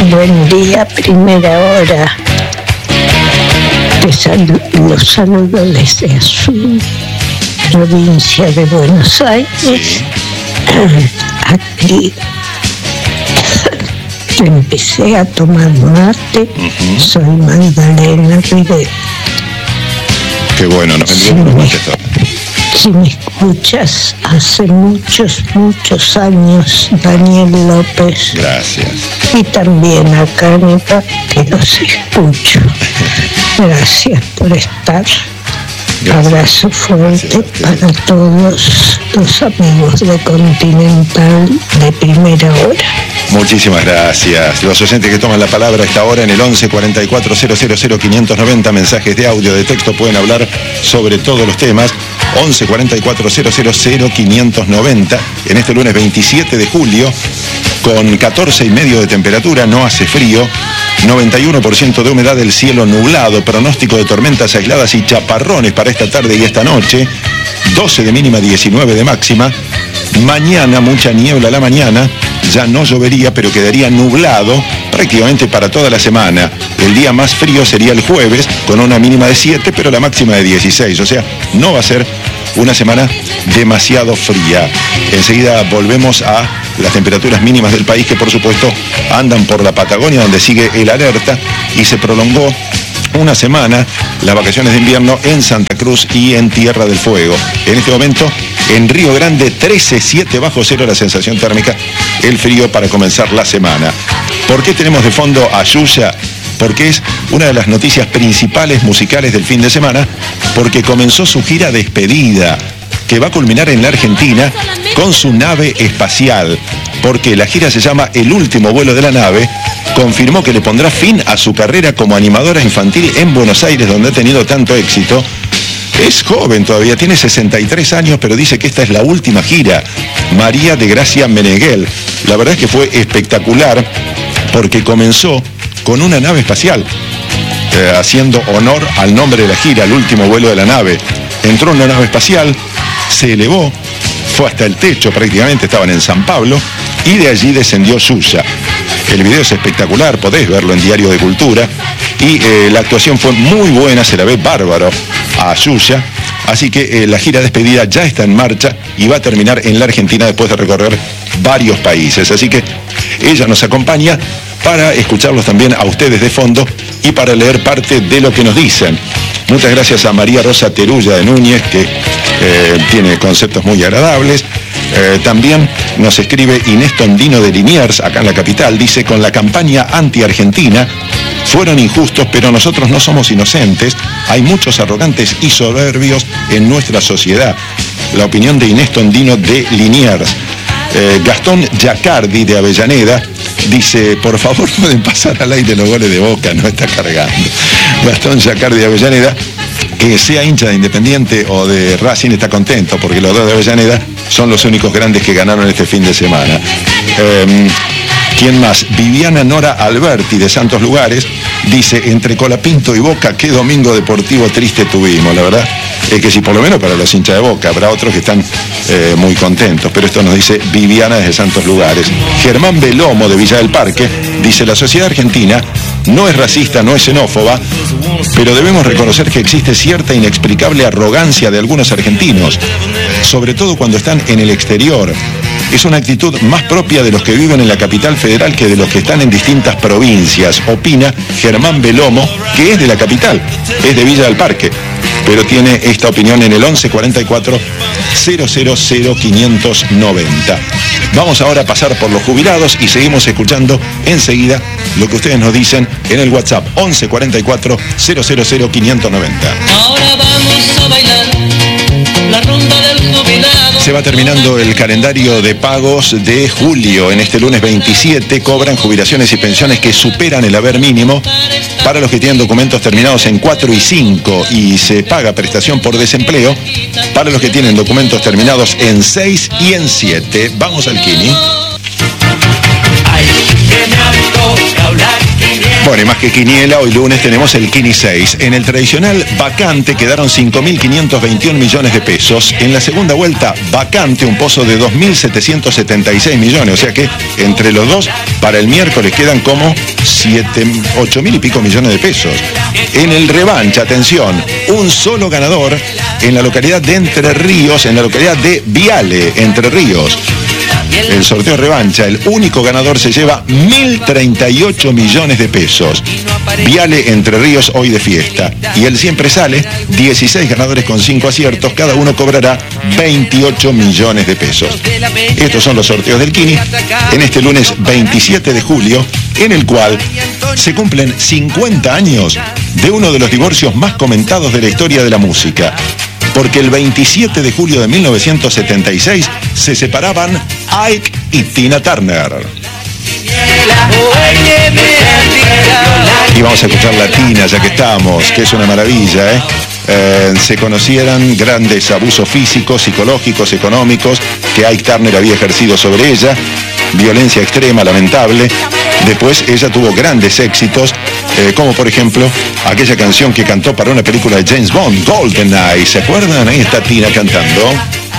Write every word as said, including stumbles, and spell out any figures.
Buen día, primera hora. Te saludo, los saludo desde Azul, provincia de Buenos Aires. Aquí empecé a tomar mate. Uh-huh. Soy Magdalena Rivera. Qué bueno, nos si vendría me, esto. Si me escuchas, hace muchos, muchos años, Daniel López. Gracias. Y también a Cánica, que los escucho. Gracias por estar. Gracias. Abrazo fuerte gracias, gracias. Para todos los amigos de Continental de primera hora. Muchísimas gracias. Los oyentes que toman la palabra a esta hora en el once cuarenta y cuatro cero cero cero quinientos noventa, mensajes de audio, de texto, pueden hablar sobre todos los temas. once cuarenta y cuatro cero cero cero quinientos noventa, en este lunes veintisiete de julio, con catorce y medio de temperatura, no hace frío, noventa y uno por ciento de humedad, el cielo nublado, pronóstico de tormentas aisladas y chaparrones para esta tarde y esta noche, doce de mínima, diecinueve de máxima. Mañana mucha niebla a la mañana, ya no llovería, pero quedaría nublado prácticamente para toda la semana. El día más frío sería el jueves, con una mínima de siete, pero la máxima de dieciséis. O sea, no va a ser una semana demasiado fría. Enseguida volvemos a las temperaturas mínimas del país, que por supuesto andan por la Patagonia, donde sigue el alerta, y se prolongó una semana las vacaciones de invierno en Santa Cruz y en Tierra del Fuego. En este momento, en Río Grande, trece coma siete bajo cero la sensación térmica, el frío para comenzar la semana. ¿Por qué tenemos de fondo a Yuya? Porque es una de las noticias principales musicales del fin de semana, porque comenzó su gira despedida, que va a culminar en la Argentina con su nave espacial, porque la gira se llama El último vuelo de la nave. Confirmó que le pondrá fin a su carrera como animadora infantil en Buenos Aires, donde ha tenido tanto éxito. Es joven todavía, tiene sesenta y tres años, pero dice que esta es la última gira. María de Gracia Meneghel. La verdad es que fue espectacular, porque comenzó con una nave espacial, eh, haciendo honor al nombre de la gira, El último vuelo de la nave. Entró en una nave espacial, se elevó, fue hasta el techo prácticamente, estaban en San Pablo, y de allí descendió Yuya. El video es espectacular, podés verlo en Diario de Cultura, y eh, la actuación fue muy buena, se la ve bárbaro a Yuya, así que eh, la gira despedida ya está en marcha y va a terminar en la Argentina después de recorrer varios países, así que ella nos acompaña para escucharlos también a ustedes de fondo y para leer parte de lo que nos dicen. Muchas gracias a María Rosa Terulla de Núñez, que eh, tiene conceptos muy agradables. Eh, también nos escribe Inés Tondino de Liniers, acá en la capital, dice: con la campaña anti-Argentina fueron injustos, pero nosotros no somos inocentes, hay muchos arrogantes y soberbios en nuestra sociedad. La opinión de Inés Tondino de Liniers. Eh, Gastón Giacardi de Avellaneda dice: por favor, pueden pasar al aire los goles de Boca, no está cargando. Gastón Giacardi de Avellaneda, que sea hincha de Independiente o de Racing, está contento, porque los dos de Avellaneda son los únicos grandes que ganaron este fin de semana. Eh, ¿Quién más? Viviana Nora Alberti de Santos Lugares dice: entre Colapinto y Boca, qué domingo deportivo triste tuvimos. La verdad es que sí, por lo menos para los hinchas de Boca, habrá otros que están eh, muy contentos, pero esto nos dice Viviana desde Santos Lugares. Germán Belomo de Villa del Parque dice: la sociedad argentina no es racista, no es xenófoba, pero debemos reconocer que existe cierta inexplicable arrogancia de algunos argentinos, sobre todo cuando están en el exterior. Es una actitud más propia de los que viven en la capital federal que de los que están en distintas provincias, opina Germán Belomo, que es de la capital, es de Villa del Parque, pero tiene esta opinión en el once cuarenta y cuatro cero cero cero quinientos noventa. Vamos ahora a pasar por los jubilados y seguimos escuchando enseguida lo que ustedes nos dicen en el WhatsApp once cuarenta y cuatro cero cero cero quinientos noventa. Ahora vamos a bailar la ronda del jubilado. Se va terminando el calendario de pagos de julio. En este lunes veintisiete cobran jubilaciones y pensiones que superan el haber mínimo para los que tienen documentos terminados en cuatro y cinco, y se paga prestación por desempleo para los que tienen documentos terminados en seis y en siete. Vamos al Kini. Bueno, Bueno, y más que quiniela, hoy lunes tenemos el Kini seis. En el tradicional vacante quedaron cinco mil quinientos veintiún millones de pesos. En la segunda vuelta vacante un pozo de dos mil setecientos setenta y seis millones. O sea que entre los dos, para el miércoles quedan como ocho mil y pico millones de pesos. En el revancha, atención, un solo ganador en la localidad de Entre Ríos, en la localidad de Viale, Entre Ríos. El sorteo revancha, el único ganador se lleva mil treinta y ocho millones de pesos. Viale, Entre Ríos, hoy de fiesta. Y el siempre sale, dieciséis ganadores con cinco aciertos, cada uno cobrará veintiocho millones de pesos. Estos son los sorteos del Kini en este lunes veintisiete de julio, en el cual se cumplen cincuenta años de uno de los divorcios más comentados de la historia de la música. Porque el veintisiete de julio de mil novecientos setenta y seis se separaban Ike y Tina Turner. Y vamos a escuchar la Tina, ya que estamos, que es una maravilla, ¿eh? Eh, se conocieran grandes abusos físicos, psicológicos, económicos que Ike Turner había ejercido sobre ella, violencia extrema, lamentable. Después ella tuvo grandes éxitos, eh, como por ejemplo aquella canción que cantó para una película de James Bond, GoldenEye. ¿Se acuerdan? Ahí está Tina cantando.